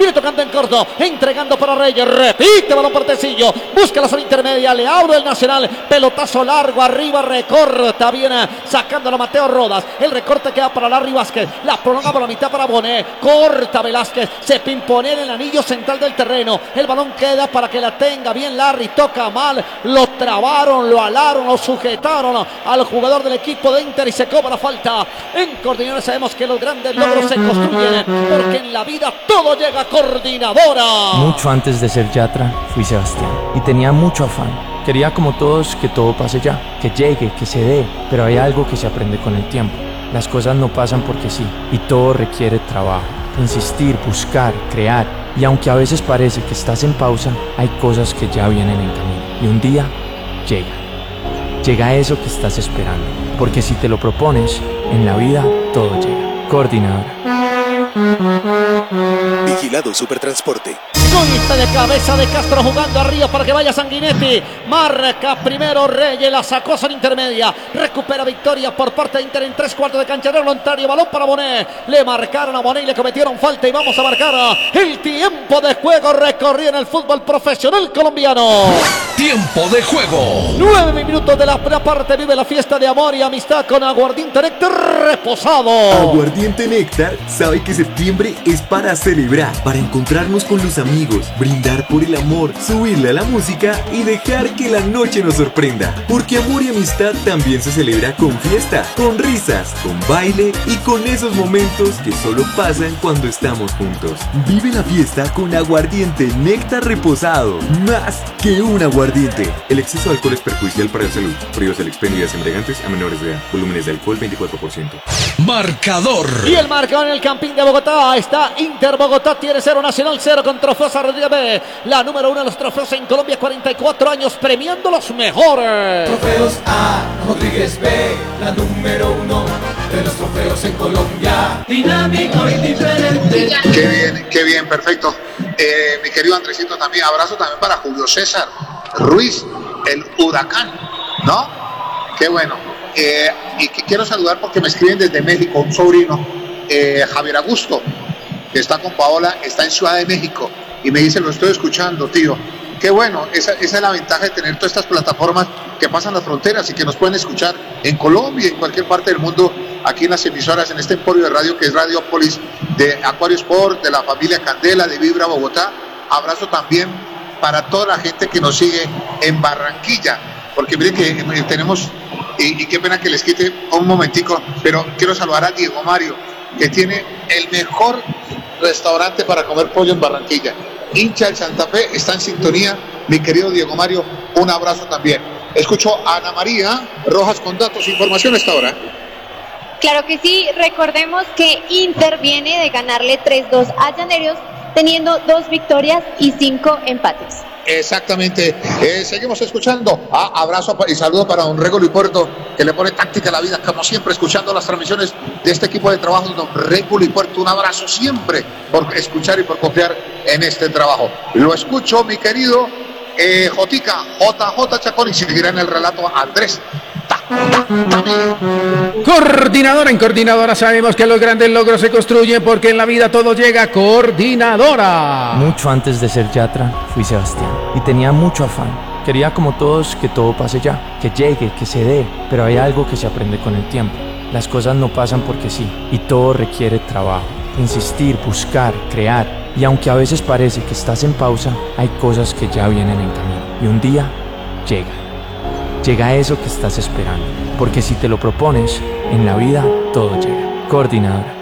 viene tocando en corto, entregando para Reyes, repite balón para Tecillo, busca la zona intermedia, le abre el Nacional, pelotazo largo arriba, recorta, viene sacándolo Mateo Rodas, el recorte queda para Larry Vázquez, la prolonga por la mitad para Bonet, corta Velázquez, se pimpone en el anillo central del terreno, el balón queda para que la tenga bien Larry, toca mal, lo trabaron, lo alaron, lo sujetaron al jugador del equipo de Inter y se cobra la falta. En Coordinadora sabemos que los grandes logros se construyen porque en la vida todo llega. Coordinadora. Mucho antes de ser Yatra fui Sebastián y tenía mucho afán. Quería como todos que todo pase ya, que llegue, que se dé, pero hay algo que se aprende con el tiempo. Las cosas no pasan porque sí y todo requiere trabajo, insistir, buscar, crear. Y aunque a veces parece que estás en pausa, hay cosas que ya vienen en camino y un día llega eso que estás esperando, porque si te lo propones, en la vida todo llega. Coordinadora. Vigilado Supertransporte. Golpe de cabeza de Castro jugando arriba para que vaya Sanguinetti. Marca primero Reyes, la sacó zona intermedia. Recupera victoria por parte de Inter en 3/4 de cancha. Voluntario, balón para Bonet. Le marcaron a Bonet y le cometieron falta. Y vamos a marcar el tiempo de juego recorrido en el fútbol profesional colombiano. Tiempo de juego. 9 minutos de la primera parte. Vive la fiesta de amor y amistad con Aguardiente Néctar Reposado. Aguardiente Néctar sabe que septiembre es para celebrar, para encontrarnos con los amigos, brindar por el amor, subirle a la música y dejar que la noche nos sorprenda. Porque amor y amistad también se celebra con fiesta, con risas, con baile y con esos momentos que solo pasan cuando estamos juntos. Vive la fiesta con Aguardiente Néctar Reposado. Más que un aguardiente. El exceso de alcohol es perjudicial para la salud. Prohíbas el expendio de embriagantes a menores de edad. Volúmenes de alcohol 24%. Marcador. Y el marcador en el Campín de Bogotá está Inter Bogotá tiene 0, Nacional 0 con Trofeos Rodríguez B. La número 1 de los trofeos en Colombia, 44 años premiando los mejores. Trofeos A, Rodríguez B, la número 1 de los trofeos en Colombia. Dinámico y diferente. Qué bien, perfecto. Mi querido Andresito también, abrazo también para Julio César Ruiz, el huracán, ¿no? Qué bueno. Y quiero saludar porque me escriben desde México un sobrino, Javier Augusto, que está con Paola, está en Ciudad de México y me dice, lo estoy escuchando, tío. Qué bueno, esa es la ventaja de tener todas estas plataformas que pasan las fronteras y que nos pueden escuchar en Colombia y en cualquier parte del mundo, aquí en las emisoras, en este emporio de radio que es Radiopolis, de Acuario Sport, de la familia Candela, de Vibra Bogotá. Abrazo también para toda la gente que nos sigue en Barranquilla, porque miren que tenemos, y qué pena que les quite un momentico, pero quiero saludar a Diego Mario, que tiene el mejor restaurante para comer pollo en Barranquilla. Hincha del Santa Fe, está en sintonía, mi querido Diego Mario, un abrazo también. Escucho a Ana María Rojas con datos e información a esta hora. Claro que sí, recordemos que Inter viene de ganarle 3-2 a Llaneros, teniendo 2 victorias y 5 empates. Exactamente, seguimos escuchando. Abrazo y saludo para don Rego Lipuerto, que le pone táctica a la vida, como siempre, escuchando las transmisiones de este equipo de trabajo. Don Rego Lipuerto, un abrazo siempre por escuchar y por confiar en este trabajo. Lo escucho, mi querido Jotica, JJ Chacón, y seguirá en el relato Andrés. Coordinadora. En Coordinadora sabemos que los grandes logros se construyen porque en la vida todo llega. Coordinadora. Mucho antes de ser Yatra fui Sebastián y tenía mucho afán. Quería como todos que todo pase ya, que llegue, que se dé, pero hay algo que se aprende con el tiempo. Las cosas no pasan porque sí y todo requiere trabajo, insistir, buscar, crear. Y aunque a veces parece que estás en pausa, hay cosas que ya vienen en camino y un día llega eso que estás esperando, porque si te lo propones, en la vida todo llega. Coordinadora.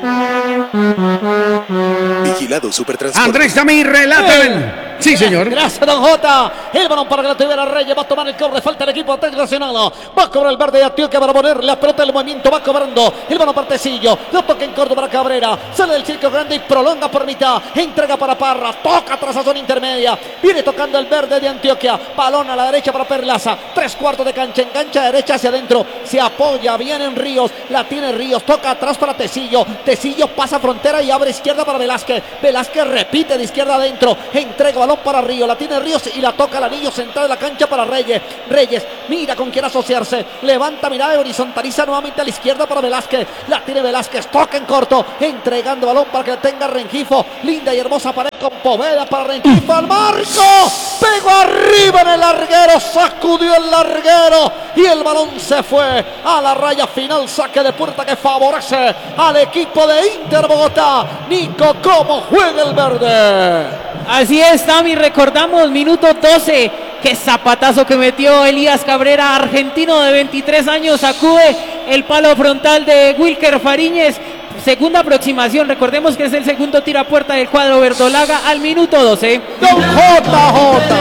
Vigilado Supertransporte. Andrés Damir, relaten. Sí, señor. Gracias, don Jota. El balón para que la tuviera Reyes. Va a tomar el cobro. Falta el equipo Atlético Nacional. Va a cobrar el verde de Antioquia para poner la pelota del movimiento. Va cobrando el balón para Tecillo. Lo toca en corto para Cabrera. Sale del circo grande y prolonga por mitad. Entrega para Parra. Toca tras a zona intermedia. Viene tocando el verde de Antioquia. Balón a la derecha para Perlaza. 3/4 de cancha. Engancha derecha hacia adentro. Se apoya bien en Ríos. La tiene Ríos. Toca atrás para Tecillo. Tecillo pasa frontera y abre izquierda para Velázquez. Velázquez. Velázquez repite de izquierda adentro. Entrega balón para Río. La tiene Ríos y la toca al anillo central de la cancha para Reyes. Reyes mira con quién asociarse. Levanta mirada y horizontaliza nuevamente a la izquierda para Velázquez. La tiene Velázquez. Toca en corto. Entregando balón para que tenga Rengifo. Linda y hermosa pared con Poveda para Rengifo. Al marco. Pegó arriba en el larguero. Sacudió el larguero. Y el balón se fue a la raya final. Saque de puerta que favorece al equipo de Inter Bogotá. Nico, ¿cómo juega el verde? Así es, Tami, recordamos minuto 12, qué zapatazo que metió Elías Cabrera, argentino de 23 años, sacude el palo frontal de Wilker Fariñez. Segunda aproximación, recordemos que es el segundo tiro a puerta del cuadro verdolaga al minuto 12. Don JJ.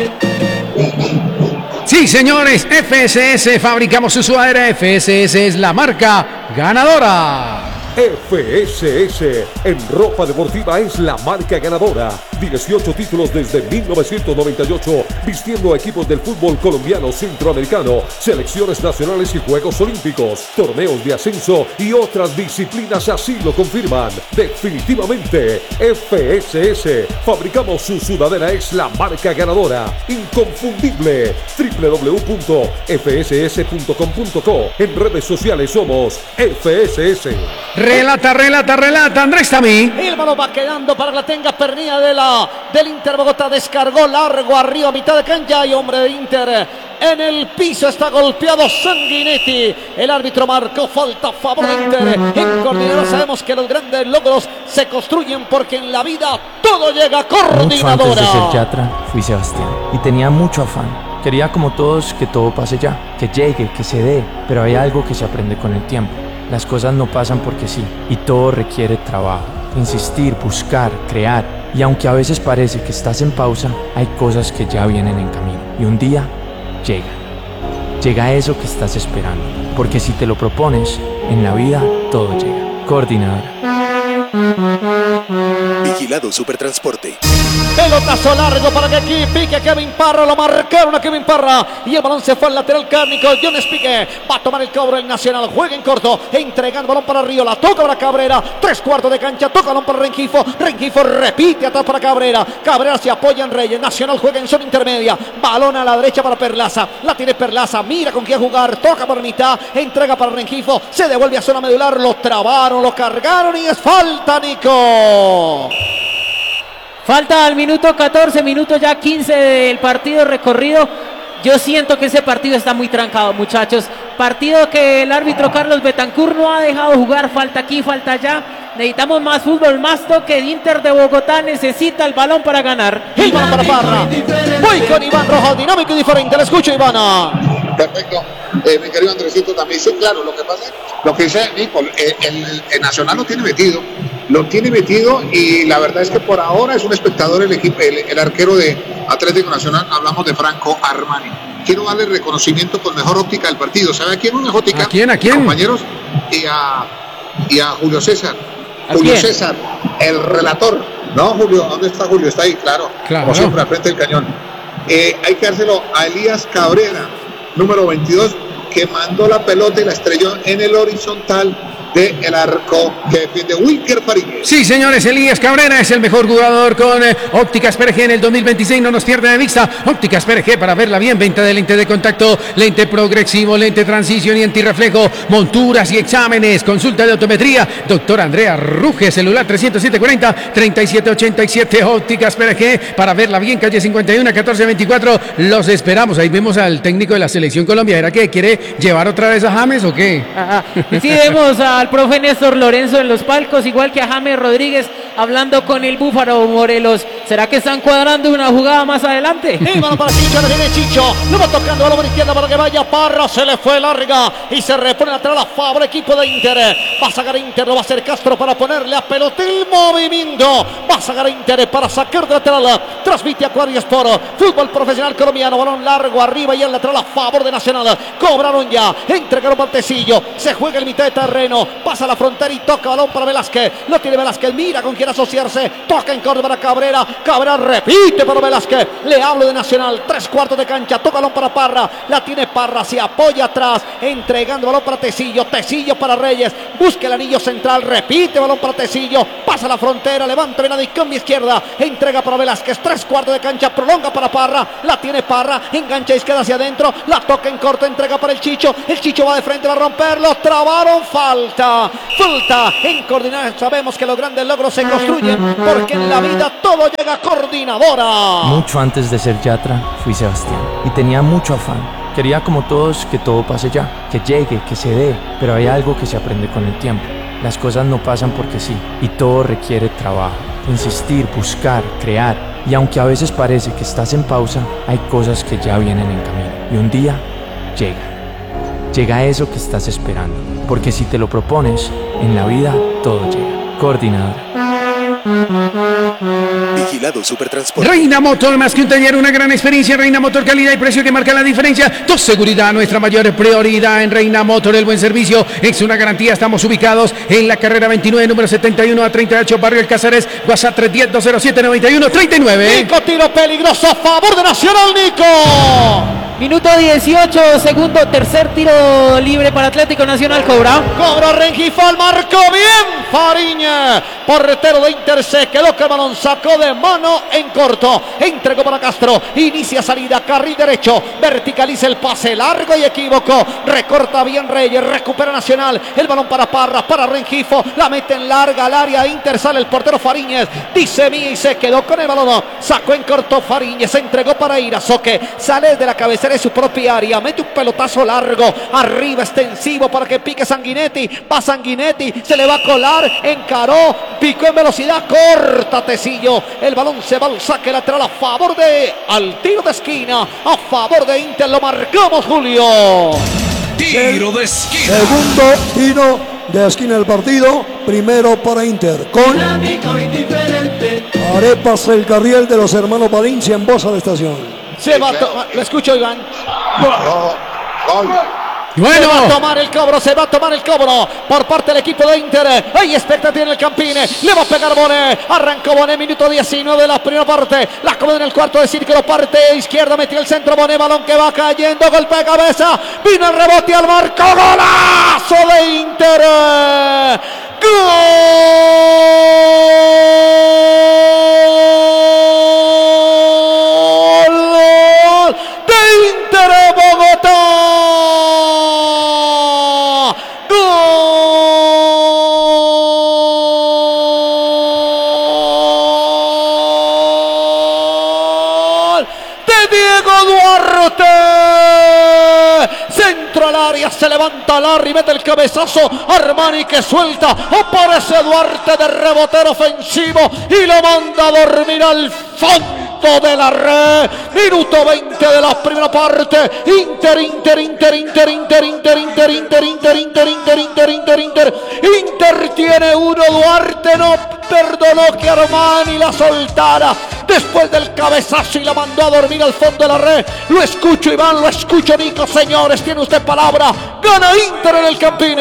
Sí, señores, FSS, fabricamos su sudadera. FSS es la marca ganadora. FSS en ropa deportiva es la marca ganadora. 18 títulos desde 1998, vistiendo a equipos del fútbol colombiano, centroamericano, selecciones nacionales y Juegos Olímpicos, torneos de ascenso y otras disciplinas así lo confirman. Definitivamente, FSS, fabricamos su sudadera, es la marca ganadora, inconfundible. www.fss.com.co. En redes sociales somos FSS. Relata, Andrés Tami. El balón va quedando para que la tenga Pernilla del Inter Bogotá. Descargó largo arriba, mitad de cancha, y hombre de Inter en el piso, está golpeado Sanguinetti. El árbitro marcó falta a favor de Inter. En Coordinadora sabemos que los grandes logros se construyen porque en la vida todo llega. Coordinadora. Mucho antes de ser Yatra, fui Sebastián y tenía mucho afán. Quería como todos que todo pase ya, que llegue, que se dé, pero hay algo que se aprende con el tiempo. Las cosas no pasan porque sí, y todo requiere trabajo, insistir, buscar, crear. Y aunque a veces parece que estás en pausa, hay cosas que ya vienen en camino. Y un día llega eso que estás esperando. Porque si te lo propones, en la vida todo llega. Coordinadora. Vigilado Supertransporte. Pelotazo largo para que aquí pique Kevin Parra. Lo marcaron a Kevin Parra. Y el balón se fue al lateral cárnico. Jones Pique va a tomar el cobro el Nacional. Juega en corto. Entregando balón para Río. La toca para Cabrera. 3/4 de cancha. Toca balón para Rengifo. Rengifo repite atrás para Cabrera. Cabrera se apoya en Reyes. Nacional juega en zona intermedia. Balón a la derecha para Perlaza. La tiene Perlaza. Mira con quién jugar. Toca por mitad. Entrega para Rengifo. Se devuelve a zona medular. Lo trabaron. Lo cargaron. Y es falta, Nico. Falta al minuto 14, minuto ya 15 del partido recorrido. Yo siento que ese partido está muy trancado, muchachos. Partido que el árbitro Carlos Betancourt no ha dejado jugar. Falta aquí, falta allá. Necesitamos más fútbol, más toque. El Inter de Bogotá necesita el balón para ganar. El balón para Parra. Voy con Iván Rojas, dinámico y diferente. Le escucho, Ivana. Perfecto. Mi querido Andresito también. Sí, claro, lo que pasa, lo que dice Nico, el Nacional lo tiene metido y la verdad es que por ahora es un espectador el equipo, el arquero de Atlético Nacional. Hablamos de Franco Armani. Quiero darle reconocimiento con mejor óptica del partido. ¿Sabe a quién una óptica? ¿A quién? Compañeros, y a Julio César. Julio César, el relator. No, Julio, ¿dónde está Julio? Está ahí, claro. Como siempre, al frente del cañón. Hay que dárselo a Elías Cabrera, número 22, que mandó la pelota y la estrelló en el horizontal del arco que defiende Wilker Fariñez. Sí, señores, Elías Cabrera es el mejor jugador con Ópticas PRG en el 2026. No nos pierda de vista. Ópticas PRG para verla bien. Venta de lente de contacto, lente progresivo, lente transición y antirreflejo, monturas y exámenes. Consulta de optometría. Doctor Andrea Ruge, celular 307-40-3787. Ópticas PRG para verla bien. Calle 51, 1424. Los esperamos. Ahí vemos al técnico de la Selección Colombia. ¿Era que quiere llevar otra vez a James o qué? Sí, vemos al profe Néstor Lorenzo en los palcos, igual que a James Rodríguez hablando con el Búfalo Morelos. ¿Será que están cuadrando una jugada más adelante? El balón para Chicho, le viene Chicho, lo va tocando a la mano izquierda para que vaya Parra, se le fue larga y se repone lateral a favor equipo de Inter. Va a sacar Inter, lo va a hacer Castro para ponerle a pelota el movimiento. Va a sacar Inter para sacar de lateral. Transmite a Aquarius por Fútbol Profesional Colombiano. Balón largo arriba y el lateral a favor de Nacional. Cobraron ya, entregaron Montecillo, se juega en mitad de terreno. pasa la frontera y toca balón para Velázquez. Lo tiene Velázquez, mira con quién asociarse. Toca en corto para Cabrera. Cabrera repite para Velázquez. Le hablo de Nacional. 3/4 de cancha. Toca balón para Parra. La tiene Parra. Se apoya atrás. Entregando balón para Tecillo. Tecillo para Reyes. Busca el anillo central. Repite balón para Tecillo. Pasa la frontera. Levanta Venado y cambia izquierda. Entrega para Velázquez. 3/4 de cancha. Prolonga para Parra. La tiene Parra. Engancha izquierda hacia adentro. La toca en corto. Entrega para el Chicho. El Chicho va de frente. Va a romperlo. Trabaron. Falta. Falta en coordinar. Sabemos que los grandes logros se construyen porque en la vida todo llega coordinadora. Mucho antes de ser Yatra, fui Sebastián y tenía mucho afán. Quería como todos que todo pase ya, que llegue, que se dé, pero hay algo que se aprende con el tiempo. Las cosas no pasan porque sí, y todo requiere trabajo, insistir, buscar, crear. Y aunque a veces parece que estás en pausa, hay cosas que ya vienen en camino. Y un día llega. Llega eso que estás esperando, porque si te lo propones, en la vida todo llega. Coordinador. Vigilado Supertransporte. Reina Motor, más que un taller, una gran experiencia. Reina Motor, calidad y precio que marca la diferencia. Tu seguridad, nuestra mayor prioridad en Reina Motor. El buen servicio es una garantía. Estamos ubicados en la carrera 29, número 71 a 38, barrio El Cáceres. WhatsApp 310-207-9139. Nico, tiro peligroso a favor de Nacional, Nico. Minuto 18, segundo, tercer tiro libre para Atlético Nacional. Cobra Rengifo, marcó bien Fariña. Portero de Inter se quedó que el balón sacó de mano en corto. Entregó para Castro. Inicia salida, carril derecho. Verticaliza el pase largo y equívoco. Recorta bien Reyes. Recupera Nacional. El balón para Parra, para Rengifo. La mete en larga al área. Inter sale el portero Fariñez. Dice mía y se quedó con el balón. Sacó en corto Fariñez. Se entregó para Irazoque. Sale de la cabecera de su propia área. Mete un pelotazo largo. Arriba extensivo para que pique Sanguinetti. Va Sanguinetti. Se le va a colar. Encaró. Picó en velocidad. Corta Tecillo. El balón se va al saque lateral a favor de. Al tiro de esquina. A favor de Inter. Lo marcamos, Julio. Tiro de esquina. Segundo tiro de esquina del partido. Primero para Inter. Con Arepas el Carriel de los hermanos Valencia en Bosa de Estación. Se va a tomar, lo escucho, Iván. Bueno. Se va a tomar el cobro, se va a tomar el cobro por parte del equipo de Inter. Hay expectativa en el Campine. Le va a pegar Bonet. Arrancó Bonet, minuto 19 de la primera parte. La acomoda en el cuarto de círculo, parte izquierda, metió el centro Bonet, balón que va cayendo, golpe de cabeza. Vino el rebote al marco, golazo de Inter. ¡Gol! Se levanta Larry, mete el cabezazo. Armani que suelta. Aparece Duarte de rebotero ofensivo y lo manda a dormir al fondo de la red. Minuto 20 de la primera parte. Inter. Inter tiene uno. Duarte no perdonó que Armani la soltara después del cabezazo y la mandó a dormir al fondo de la red. Lo escucho, Iván, lo escucho, Nico. Señores, tiene usted palabra. Gana Inter en el Campine.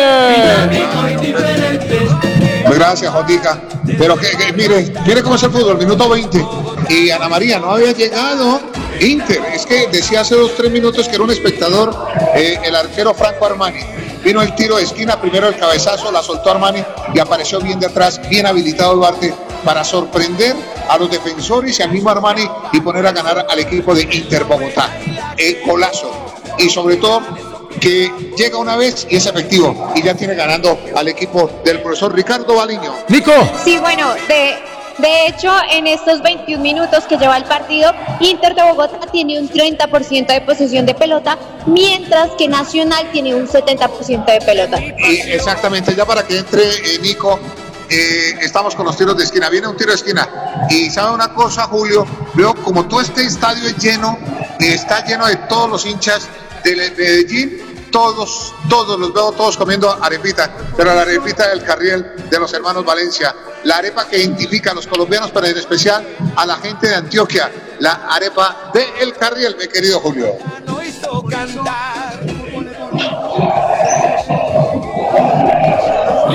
Gracias, Jotica. Pero que mire cómo es el fútbol. Minuto 20. Y Ana María no había llegado Inter. Es que decía hace 2-3 minutos que era un espectador, el arquero Franco Armani. Vino el tiro de esquina, primero el cabezazo, la soltó Armani y apareció bien de atrás, bien habilitado Duarte para sorprender a los defensores y al mismo Armani y poner a ganar al equipo de Inter Bogotá. Golazo. Y sobre todo que llega una vez y es efectivo y ya tiene ganando al equipo del profesor Ricardo Baliño. Nico. Sí, bueno, de hecho, en estos 21 minutos que lleva el partido, Inter de Bogotá tiene un 30% de posesión de pelota, mientras que Nacional tiene un 70% de pelota. Y exactamente, ya para que entre Nico, estamos con los tiros de esquina. Viene un tiro de esquina. Y sabe una cosa, Julio, veo como todo este estadio es lleno, está lleno de todos los hinchas de Medellín. Todos los veo todos comiendo arepita, pero la arepita del Carriel de los hermanos Valencia, la arepa que identifica a los colombianos, pero en especial a la gente de Antioquia, la arepa de El Carriel, mi querido Julio.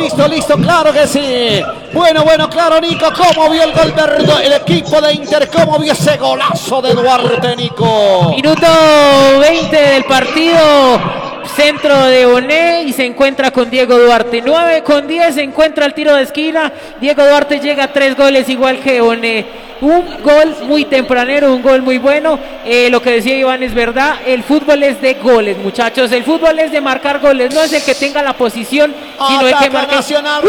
listo, claro que sí. Bueno, claro, Nico, ¿cómo vio el gol verde el equipo de Inter? ¿Cómo vio ese golazo de Duarte, Nico? Minuto 20 del partido. Centro de Bonet y se encuentra con Diego Duarte. 9:10 se encuentra el tiro de esquina. Diego Duarte llega a 3 goles igual que Bonet. Un gol muy tempranero, un gol muy bueno. Lo que decía Iván es verdad. El fútbol es de goles, muchachos. El fútbol es de marcar goles. No es el que tenga la posición, sino el que marca. Nacional.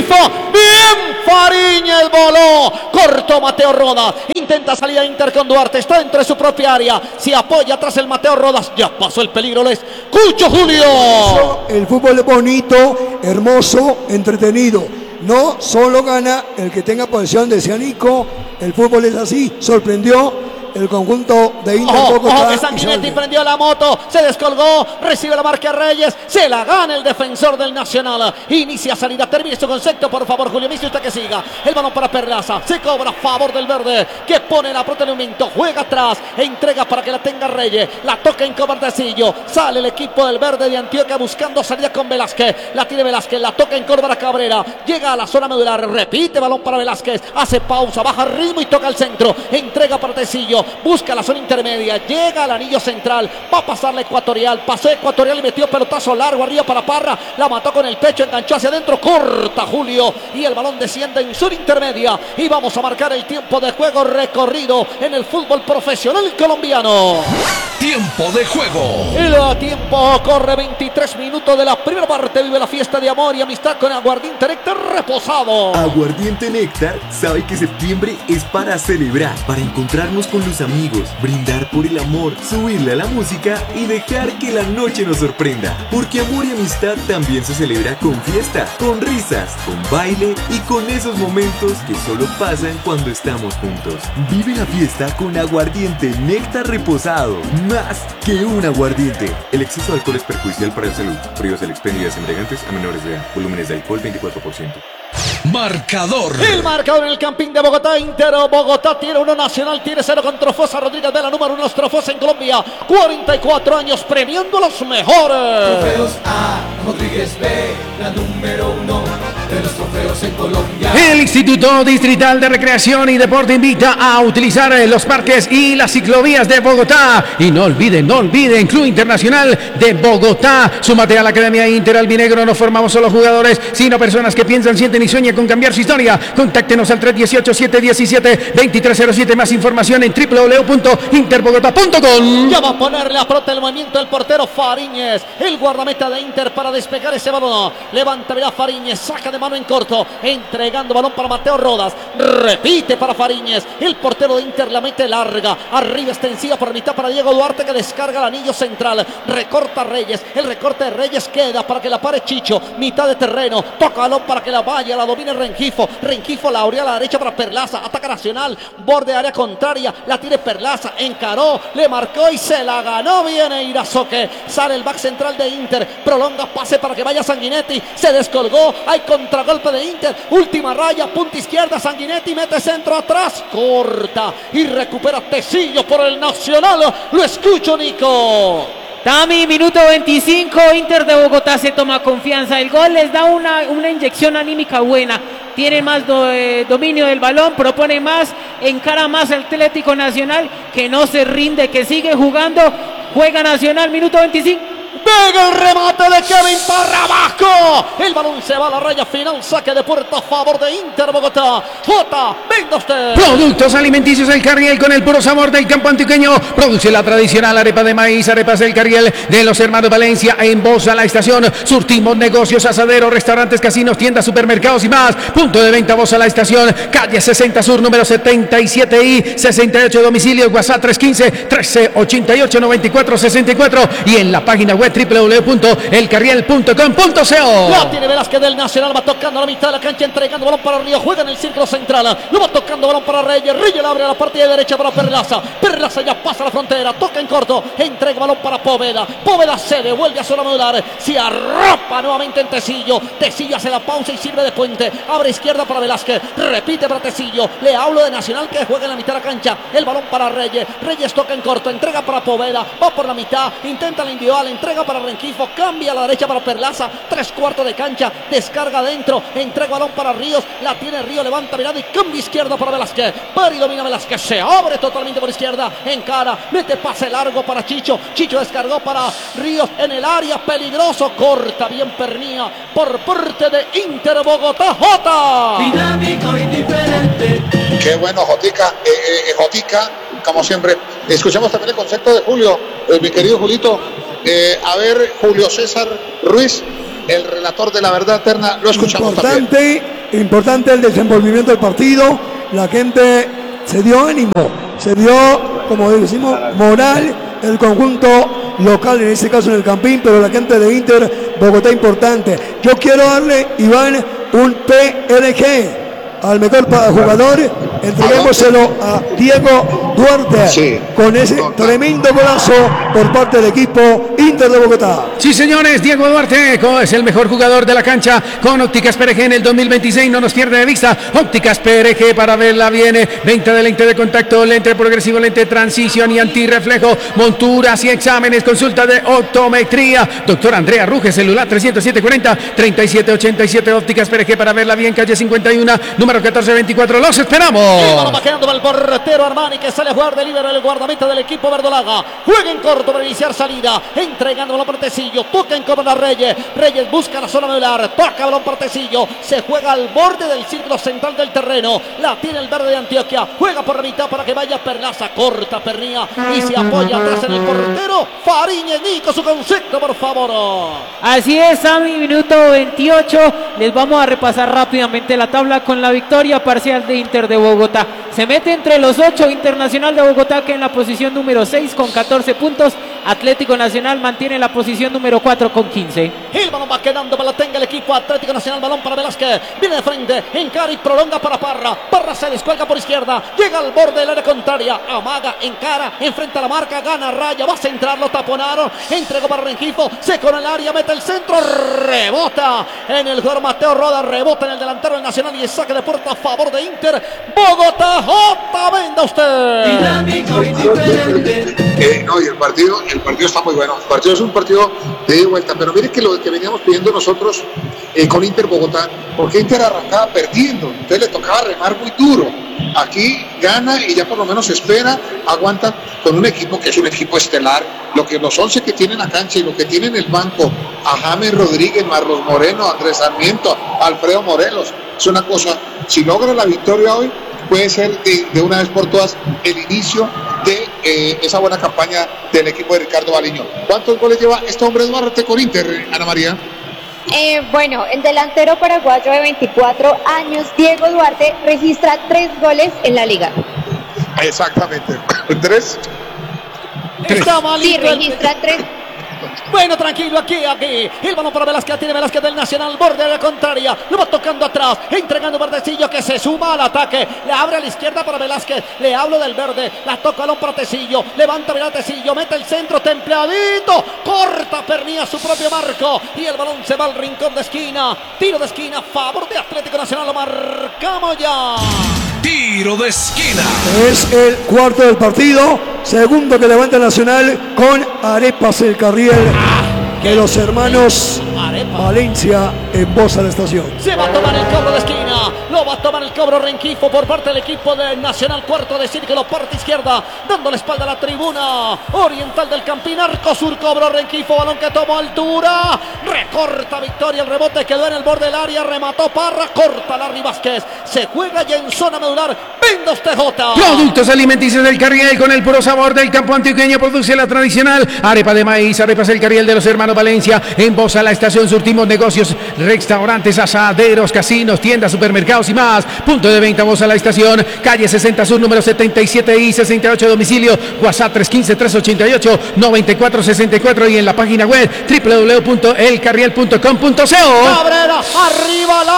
Bien, Fariñez voló. Cortó Mateo Rodas. Intenta salir a Inter con Duarte. Está dentro de su propia área. Se apoya atrás el Mateo Rodas. Ya pasó el peligro. Les escucho, Julio. El fútbol es bonito, hermoso, entretenido. No solo gana el que tenga posesión, decía Nico. El fútbol es así. Sorprendió el conjunto de Inter Bogotá. Ojo que Sanguinetti prendió la moto, se descolgó, recibe la marca Reyes, se la gana el defensor del Nacional. Inicia salida, termine su concepto, por favor, Julio. Misi, usted que siga. El balón para Perlaza, se cobra a favor del verde, que pone la pelota en un momento, juega atrás, entrega para que la tenga Reyes, la toca en Cobertecillo, sale el equipo del verde de Antioquia buscando salida con Velázquez, la tiene Velázquez, la toca en Córdoba Cabrera, llega a la zona medular, repite balón para Velázquez, hace pausa, baja ritmo y toca al centro, entrega para Tecillo, busca la zona intermedia, llega al anillo central, va a pasar la Ecuatorial, pasó Ecuatorial y metió pelotazo largo arriba para Parra, la mató con el pecho, enganchó hacia adentro, corta Julio y el balón desciende en zona intermedia y vamos a marcar el tiempo de juego recorrido en el fútbol profesional colombiano. Tiempo de juego. El tiempo corre, 23 minutos de la primera parte, vive la fiesta de amor y amistad con Aguardiente Néctar reposado. Aguardiente Néctar sabe que septiembre es para celebrar, para encontrarnos con los amigos, brindar por el amor, subirle a la música y dejar que la noche nos sorprenda. Porque amor y amistad también se celebra con fiesta, con risas, con baile y con esos momentos que solo pasan cuando estamos juntos. Vive la fiesta con Aguardiente Néctar reposado. Más que un aguardiente. El exceso de alcohol es perjudicial para la salud. Prohíbas el expendio de embriagantes a menores de edad. Volúmenes de alcohol 24%. Marcador. El marcador en el Campín de Bogotá. Inter Bogotá tiene 1, Nacional tiene 0 con Trofosa Rodríguez Vela, número 1 Trofosa en Colombia. 44 años premiando a los mejores. Trofeos A, Rodríguez B, la número 1 de los trofeos en Colombia. El Instituto Distrital de Recreación y Deporte invita a utilizar los parques y las ciclovías de Bogotá. Y no olviden, Club Internacional de Bogotá. Súmate a la Academia Inter Albinegro. No formamos solo jugadores, sino personas que piensan, sienten y sueñan con cambiar su historia. Contáctenos al 318-717-2307. Más información en www.interbogotá.com. Ya va a ponerle a pelota el movimiento el portero Fariñez, el guardameta de Inter, para despegar ese balón. Levanta verá Fariñez, saca de mano en corto, entregando balón para Mateo Rodas. Repite para Fariñez, el portero de Inter la mete larga, arriba extensiva por mitad para Diego Duarte, que descarga el anillo central. Recorta Reyes, el recorte de Reyes queda para que la pare Chicho, mitad de terreno, toca balón para que la vaya, la domine Rengifo. Rengifo la abrió a la derecha para Perlaza, ataca Nacional, borde área contraria, la tiene Perlaza, encaró, le marcó y se la ganó. Viene Irazoque, sale el back central de Inter, prolonga pase para que vaya Sanguinetti, se descolgó, hay contragolpe de Inter, última raya, punta izquierda, Sanguinetti mete centro atrás, corta y recupera Tecillo por el Nacional. Lo escucho, Nico. Tami, minuto 25, Inter de Bogotá se toma confianza. El gol les da una inyección anímica buena. Tiene más dominio del balón, propone más, encara más al Atlético Nacional, que no se rinde, que sigue jugando. Juega Nacional, minuto 25. Pega el remate de Kevin Parra abajo. El balón se va a la raya final. Saque de puerta a favor de Inter Bogotá. J. Venga usted. Productos alimenticios El Carriel, con el puro sabor del campo antioqueño. Produce la tradicional arepa de maíz, arepas El Carriel de los hermanos Valencia. En Bosa, la estación. Surtimos negocios, asaderos, restaurantes, casinos, tiendas, supermercados y más. Punto de venta Bosa, la estación. Calle 60 Sur, número 77 y 68. Domicilio WhatsApp 315-1388-9464. Y en la página web www.elcarriel.com.co. La tiene Velázquez del Nacional, va tocando a la mitad de la cancha, entregando balón para Río, juega en el círculo central, lo va tocando balón para Reyes, Reyes la abre a la parte de derecha para Perlaza, Perlaza ya pasa la frontera, toca en corto, entrega balón para Poveda, Poveda se devuelve a zona medular, se arropa nuevamente en Tecillo, Tecillo hace la pausa y sirve de puente, abre izquierda para Velázquez, repite para Tecillo, le hablo de Nacional que juega en la mitad de la cancha, el balón para Reyes, Reyes toca en corto, entrega para Poveda, va por la mitad, intenta la individual, entrega juega para Rengifo, cambia a la derecha para Perlaza, 3/4 de cancha, descarga adentro, entrega balón para Ríos, la tiene Ríos, levanta mirada y cambia izquierdo para Velázquez, Pari domina Velázquez, se abre totalmente por izquierda, encara, mete pase largo para Chicho, Chicho descargó para Ríos en el área, peligroso, corta bien Pernía por parte de Inter Bogotá. Jota. Dinámico y diferente. Qué bueno, Jotica, Jotica, como siempre. Escuchamos también el concepto de Julio, mi querido Julito. A ver, Julio César Ruiz, el relator de la verdad eterna, lo escuchamos también. Importante el desenvolvimiento del partido, la gente se dio ánimo, se dio, como decimos, moral, el conjunto local, en este caso en el Campín, pero la gente de Inter Bogotá importante. Yo quiero darle, Iván, un PLG al mejor jugador, entreguémoselo a Diego Duarte, sí, con ese tremendo golazo por parte del equipo Inter de Bogotá. Sí, señores, Diego Duarte es el mejor jugador de la cancha con Ópticas PRG en el 2026, no nos pierde de vista. Ópticas PRG, para verla viene, venta de lente de contacto, lente progresivo, lente de transición y antirreflejo, monturas y exámenes, consulta de optometría. Doctor Andrea Ruge, celular 30740-3787, Ópticas PRG, para verla bien, calle 51, número 1424, los esperamos. Va quedando el portero Armani, que sale a jugar de líbero, el guardameta del equipo verdolaga. Juega en corto para iniciar salida, entregando balón para Tecillo, toca en cómoda Reyes. Reyes busca la zona medular, toca balón para Tecillo, se juega al borde del círculo central del terreno, la tiene el verde de Antioquia, juega por la mitad para que vaya Perlaza, corta Pernía y se apoya atrás en el portero Fariñez. Nico, su concepto, por favor. Así es, a mi minuto 28, les vamos a repasar rápidamente la tabla con la victoria parcial de Inter de Bogotá. Se mete entre los 8 Internacional de Bogotá, que en la posición número 6 con 14 puntos. Atlético Nacional mantiene la posición número 4 con 15. El balón va quedando para la tenga el equipo Atlético Nacional, balón para Velázquez, viene de frente, encara y prolonga para Parra. Parra se descuelga por izquierda, llega al borde del área contraria, amaga, encara, enfrenta la marca, gana raya, va a centrar, lo taponaron, entregó para Rengifo, seco en el área, mete el centro, rebota en el jugador Mateo Roda, rebota en el delantero del Nacional y saque de puerta a favor de Inter Bogotá. Jota, venda usted. Dinámico y diferente. No, y el partido está muy bueno. El partido es un partido de ida y vuelta, pero mire que lo que veníamos pidiendo nosotros con Inter Bogotá, porque Inter arrancaba perdiendo, entonces le tocaba remar muy duro. Aquí gana y ya por lo menos espera, aguanta con un equipo que es un equipo estelar. Lo que los 11 que tienen la cancha y lo que tienen el banco, a James Rodríguez, Marlos Moreno, Andrés Sarmiento, Alfredo Morelos, es una cosa. Si logra la victoria hoy, puede ser de una vez por todas el inicio de esa buena campaña del equipo de Ricardo Baliño. ¿Cuántos goles lleva este hombre Duarte con Inter, Ana María? Bueno, el delantero paraguayo de 24 años, Diego Duarte, registra 3 goles en la liga. Exactamente. ¿3? Está malito. Sí, registra 3. Bueno, tranquilo, aquí. El balón para Velázquez, tiene Velázquez del Nacional, borde de la contraria, lo va tocando atrás, entregando Verdecillo, que se suma al ataque, le abre a la izquierda para Velázquez, le hablo del verde, la toca balón para Tecillo, levanta mirada Tecillo, mete el centro, templadito, corta Pernía su propio marco, y el balón se va al rincón de esquina, tiro de esquina, favor de Atlético Nacional, lo marcamos ya. Tiro de esquina. Es el cuarto del partido, segundo que levanta Nacional con Arepas el Carriel de los hermanos Valencia en voz a la estación. Se va a tomar el cobro de esquina, lo va a tomar el cobro Rengifo por parte del equipo de Nacional, cuarto de círculo, parte izquierda, dando la espalda a la tribuna oriental del Campín, arco sur, cobro Rengifo, balón que tomó altura, recorta Victoria, el rebote quedó en el borde del área, remató Parra, corta Larry Vázquez, se juega ya en zona medular, venda usted Jota. Productos alimenticios del Carriel, con el puro sabor del campo antioqueño, produce la tradicional arepa de maíz, arepas el Carriel de los hermanos Valencia, en voz a la estación. Surtimos negocios, restaurantes, asaderos, casinos, tiendas, supermercados y más. Punto de venta, voz a la estación, calle 60 Sur, número 77 y 68, domicilio WhatsApp 315-388-9464 y en la página web www.elcarriel.com.co. Cabrera, arriba, largo,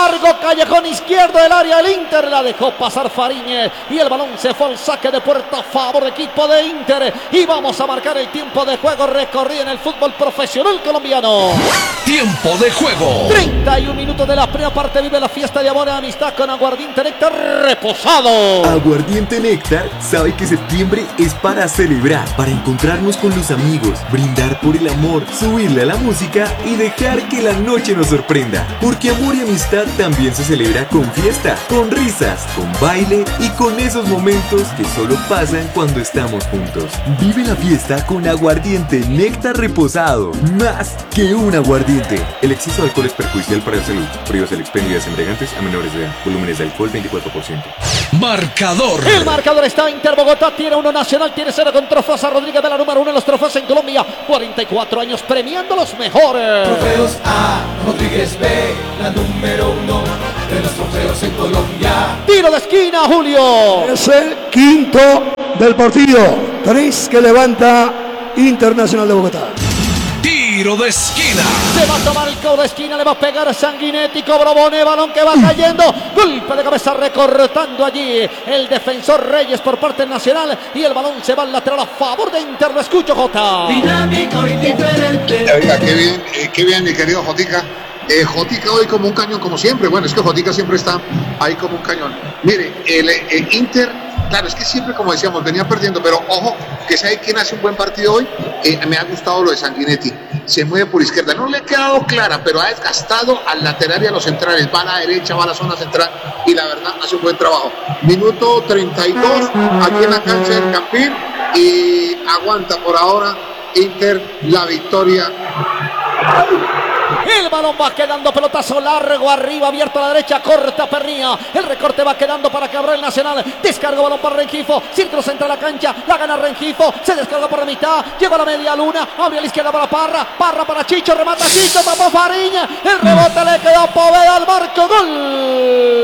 callejón izquierdo del área. El Inter la dejó pasar Fariñez y el balón se fue al saque de puerta a favor del equipo de Inter. Y vamos a marcar el tiempo de juego recorrido en el fútbol profesional colombiano. Tiempo de juego. 31 minutos de la primera parte. Vive la fiesta de amor y amistad con Aguardiente Néctar Reposado. Aguardiente Néctar sabe que septiembre es para celebrar, para encontrarnos con los amigos, brindar por el amor, subirle a la música y dejar que la noche nos sorprenda. Porque amor y amistad también se celebra con fiesta, con risas, con baile y con esos momentos que solo pasan cuando estamos juntos. Vive la fiesta con Aguardiente Néctar Reposado. Más que un aguardiente. El exceso de alcohol es perjudicial para la salud. Prohíbas el expendio de embriagantes a menores de edad. Volúmenes de alcohol 24%. Marcador. El marcador está Inter Bogotá, tiene 1 Nacional, tiene 0 con trofeos a Rodríguez de la número 1 en los trofeos en Colombia. 44 años premiando los mejores. Trofeos A, Rodríguez B, la número 1 de los trofeos en Colombia. Tiro de esquina, Julio. Es el quinto del partido. 3 que levanta Internacional de Bogotá. Tiro de esquina. Se va a tomar el cobro de esquina, le va a pegar a Sanguinetti, cobra Bonet, balón que va cayendo, golpe de cabeza recortando allí el defensor Reyes por parte del Nacional y el balón se va al lateral a favor de Inter. Lo escucho, Jota. Dinámico y diferente. Oiga, qué bien, mi querido Jotica. Jotica hoy como un cañón, como siempre. Bueno, es que Jotica siempre está ahí como un cañón. Mire, el Inter, claro, es que siempre, como decíamos, venía perdiendo, pero ojo, que sabe quién hace un buen partido hoy. Me ha gustado lo de Sanguinetti. Se mueve por izquierda, no le ha quedado clara, pero ha desgastado al lateral y a los centrales. Va a la derecha, va a la zona central y la verdad hace un buen trabajo. Minuto 32 aquí en la cancha del Campín y aguanta por ahora Inter la victoria. El balón va quedando, pelotazo largo arriba, abierto a la derecha, corta Perría. El recorte va quedando para Cabral Nacional. Descarga balón para Rengifo, círculo central de la cancha, la gana Rengifo, se descarga por la mitad, llega a la media luna, abre a la izquierda para Parra, Parra para Chicho, remata Chicho, tapó Fariña, el rebote le quedó a Poveda al marco, gol.